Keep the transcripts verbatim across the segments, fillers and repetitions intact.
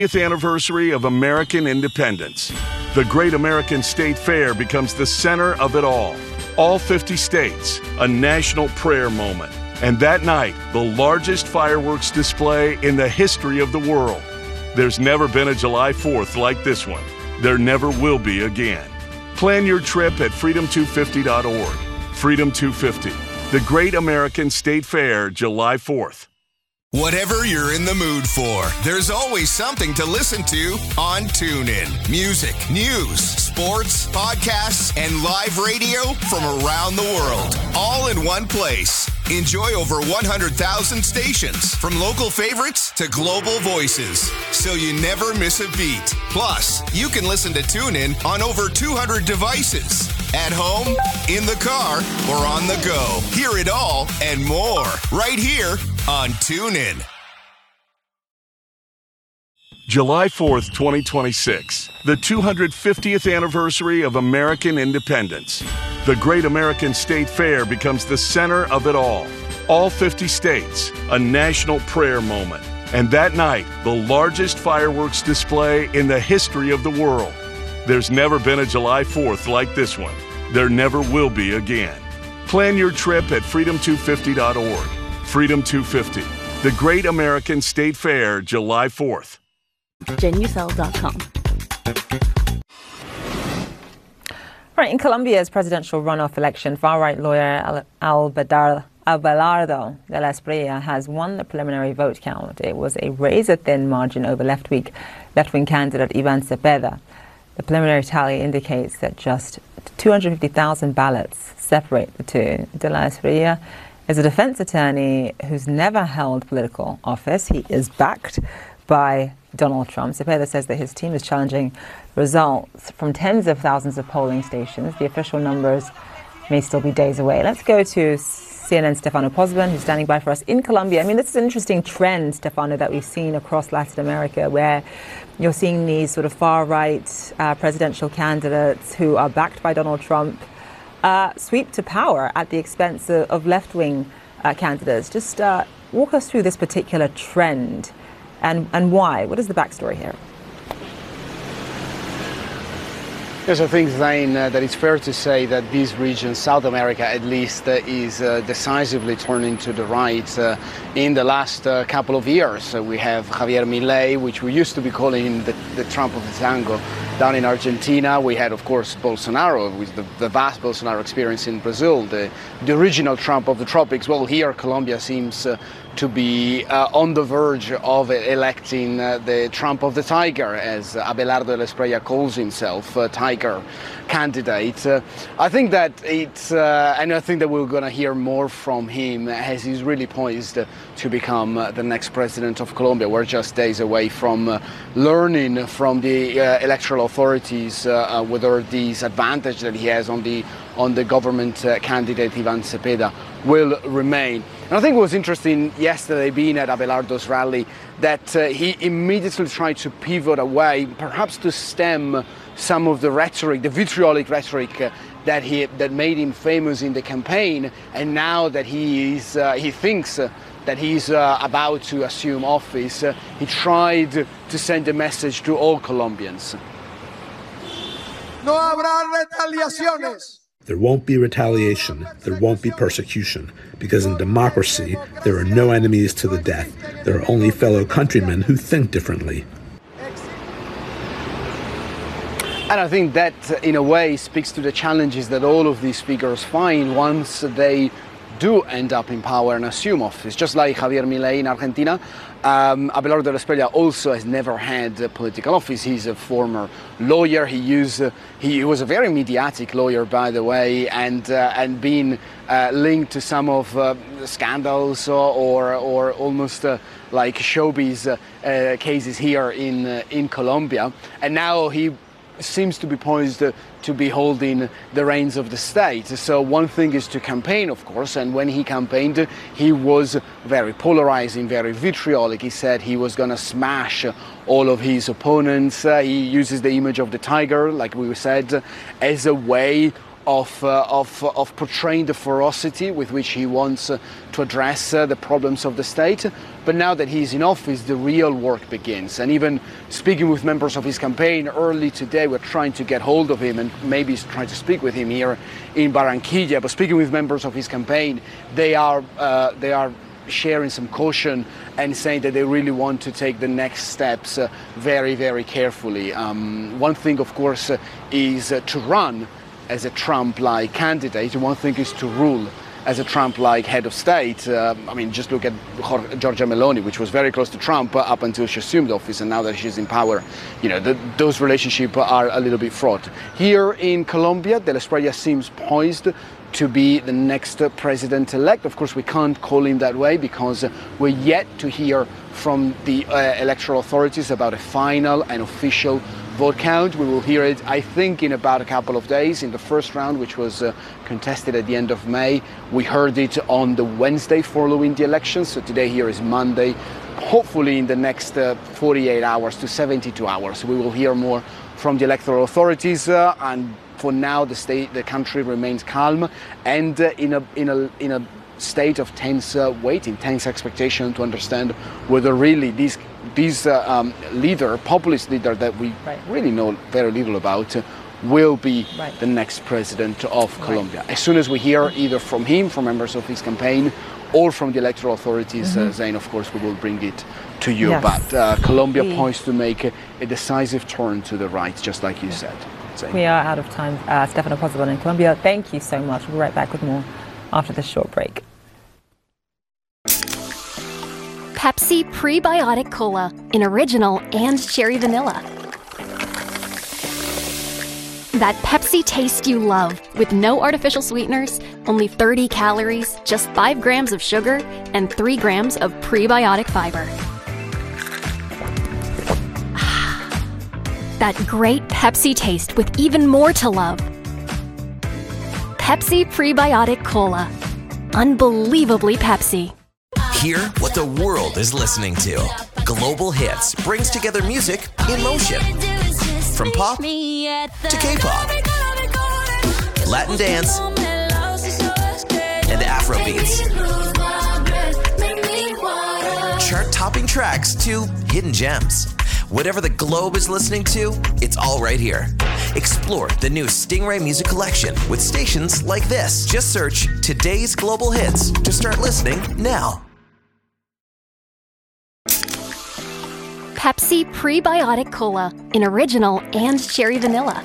fiftieth anniversary of American independence. The Great American State Fair becomes the center of it all. All fifty states, a national prayer moment. And that night, the largest fireworks display in the history of the world. There's never been a July fourth like this one. There never will be again. Plan your trip at freedom two fifty dot org. Freedom two fifty, the Great American State Fair, July fourth. Whatever you're in the mood for, there's always something to listen to on TuneIn. Music, news, sports, podcasts, and live radio from around the world, all in one place. Enjoy over one hundred thousand stations, from local favorites to global voices, so you never miss a beat. Plus, you can listen to TuneIn on over two hundred devices. At home, in the car, or on the go. Hear it all and more right here on TuneIn. July fourth, twenty twenty-six, the two hundred fiftieth anniversary of American independence. The Great American State Fair becomes the center of it all. All fifty states, a national prayer moment. And that night, the largest fireworks display in the history of the world. There's never been a July fourth like this one. There never will be again. Plan your trip at freedom two fifty dot org. Freedom two fifty, the Great American State Fair, July fourth. Genucel dot com. All right, in Colombia's presidential runoff election, far-right lawyer Abelardo de la Espriella has won the preliminary vote count. It was a razor-thin margin over left-wing left-wing candidate Ivan Cepeda. The preliminary tally indicates that just two hundred fifty thousand ballots separate the two. De la Espriella is a defense attorney who's never held political office. He is backed by Donald Trump. Cepeda says that his team is challenging results from tens of thousands of polling stations. The official numbers may still be days away. Let's go to C N N's Stefano Pozban, who's standing by for us in Colombia. I mean, this is an interesting trend, Stefano, that we've seen across Latin America, where you're seeing these sort of far-right uh, presidential candidates who are backed by Donald Trump uh, sweep to power at the expense of, of left-wing uh, candidates. Just uh, walk us through this particular trend and, and why. What is the backstory here? Yes, I think, Zain, uh, that it's fair to say that this region, South America at least, uh, is uh, decisively turning to the right. Uh, in the last uh, couple of years, uh, we have Javier Milei, which we used to be calling the, the Trump of the tango, down in Argentina. We had, of course, Bolsonaro, with the, the vast Bolsonaro experience in Brazil, the, the original Trump of the tropics. Well, here Colombia seems uh, to be uh, on the verge of electing uh, the Trump of the tiger, as Abelardo de la Espriella calls himself, uh, tiger candidate. Uh, I think that it's, uh, and I think that we're going to hear more from him as he's really poised uh, to become uh, the next president of Colombia. We're just days away from uh, learning from the uh, electoral authorities uh, uh, whether this advantage that he has on the on the government uh, candidate Ivan Cepeda will remain. And I think it was interesting yesterday, being at Abelardo's rally, that uh, he immediately tried to pivot away, perhaps to stem some of the rhetoric, the vitriolic rhetoric uh, that he that made him famous in the campaign. And now that he is, uh, he thinks uh, that he's uh, about to assume office, uh, he tried to send a message to all Colombians. No habrá retaliaciones. There won't be retaliation, there won't be persecution, because in democracy, there are no enemies to the death. There are only fellow countrymen who think differently. And I think that, in a way, speaks to the challenges that all of these figures find once they do end up in power and assume office. Just like Javier Milei in Argentina, um, Abelardo de la Espriella also has never had a political office. He's a former lawyer. He used, uh, he was a very mediatic lawyer, by the way, and uh, and been uh, linked to some of uh, scandals or or, or almost uh, like showbiz uh, uh, cases here in uh, in Colombia. And now he seems to be poised uh, to be holding the reins of the state. So one thing is to campaign, of course, and when he campaigned, he was very polarizing, very vitriolic. He said he was going to smash all of his opponents. Uh, he uses the image of the tiger, like we said, as a way of, uh, of, of portraying the ferocity with which he wants uh, to address uh, the problems of the state. But now that he's in office, the real work begins. And even speaking with members of his campaign early today, we're trying to get hold of him and maybe try to speak with him here in Barranquilla. But speaking with members of his campaign, they are uh, they are sharing some caution and saying that they really want to take the next steps uh, very, very carefully. Um, one thing, of course, uh, is uh, to run as a Trump-like candidate. One thing is to rule as a Trump-like head of state. Uh, I mean, just look at Giorgia Meloni, which was very close to Trump uh, up until she assumed office, and now that she's in power, you know, the, those relationships are a little bit fraught. Here in Colombia, De La Espriella seems poised to be the next uh, president-elect. Of course, we can't call him that way because uh, we're yet to hear from the uh, electoral authorities about a final and official vote count. We will hear it, I think, in about a couple of days. In the first round, which was uh, contested at the end of May, we heard it on the Wednesday following the elections. So today here is Monday. Hopefully in the next uh, forty-eight hours to seventy-two hours, we will hear more from the electoral authorities. Uh, and for now, the state, the country remains calm and uh, in a in a in a state of tense uh, waiting, tense expectation to understand whether really these these uh, um, leader, populist leader that we right. really know very little about, uh, will be right. the next president of Colombia. Right. As soon as we hear either from him, from members of his campaign, or from the electoral authorities, mm-hmm. uh, Zain, of course, we will bring it to you. Yes. But uh, Colombia we... poised to make a, a decisive turn to the right, just like you yeah. said. Zain. We are out of time. Uh, Stefano Pozzebon in Colombia, thank you so much. We'll be right back with more after this short break. Pepsi Prebiotic Cola in original and cherry vanilla. That Pepsi taste you love with no artificial sweeteners, only thirty calories, just five grams of sugar, and three grams of prebiotic fiber. That great Pepsi taste with even more to love. Pepsi Prebiotic Cola. Unbelievably Pepsi. Hear what the world is listening to. Global Hits brings together music in motion. From pop to K-pop, Latin dance, and Afrobeats. Chart-topping tracks to hidden gems. Whatever the globe is listening to, it's all right here. Explore the new Stingray Music Collection with stations like this. Just search Today's Global Hits to start listening now. Pepsi Prebiotic Cola in original and cherry vanilla.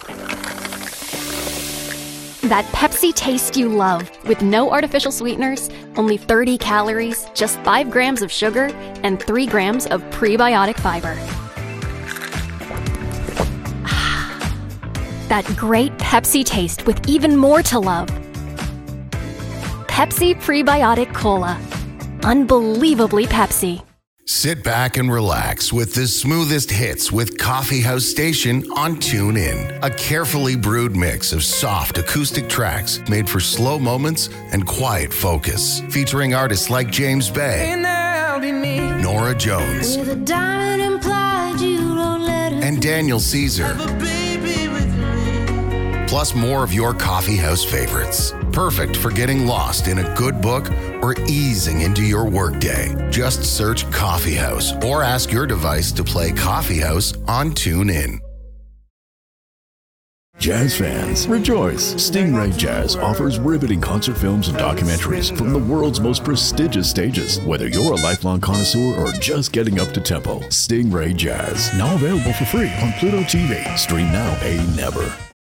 That Pepsi taste you love with no artificial sweeteners, only thirty calories, just five grams of sugar, and three grams of prebiotic fiber. That great Pepsi taste with even more to love. Pepsi Prebiotic Cola. Unbelievably Pepsi. Sit back and relax with the smoothest hits with Coffee House Station on TuneIn. A carefully brewed mix of soft acoustic tracks made for slow moments and quiet focus. Featuring artists like James Bay, Nora Jones, and Daniel Caesar. Plus more of your coffee house favorites. Perfect for getting lost in a good book or easing into your workday. Just search Coffee House or ask your device to play Coffee House on TuneIn. Jazz fans, rejoice! Stingray Jazz offers riveting concert films and documentaries from the world's most prestigious stages. Whether you're a lifelong connoisseur or just getting up to tempo, Stingray Jazz, now available for free on Pluto T V. Stream now, pay never.